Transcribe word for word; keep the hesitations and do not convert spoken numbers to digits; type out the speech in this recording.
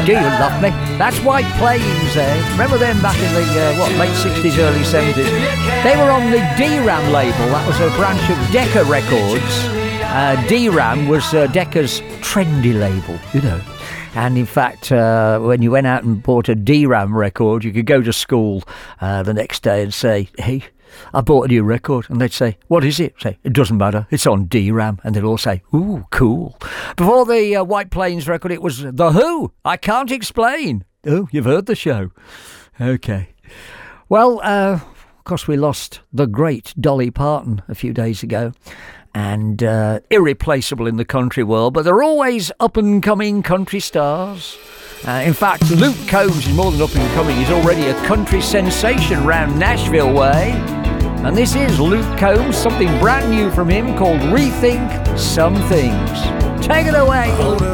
Do you love me? That's White Plains there. Remember them back in the, uh, what, late sixties, early seventies? They were on the D-Ram label. That was a branch of Decca Records. Uh, D-Ram was uh, Decca's trendy label, you know. And in fact, uh, when you went out and bought a D-Ram record, you could go to school uh, the next day and say, hey, I bought a new record. And they'd say, what is it? Say, it doesn't matter. It's on D-Ram. And they'd all say, ooh, cool. Before the uh, White Plains record, it was The Who. I Can't Explain. Oh, you've heard the show. Okay. Well, uh, of course, we lost the great Dolly Parton a few days ago. And uh, irreplaceable in the country world, but they're always up-and-coming country stars. Uh, in fact, Luke Combs is more than up-and-coming. He's already a country sensation round Nashville way. And this is Luke Combs, something brand new from him called Rethink Some Things. Take it away.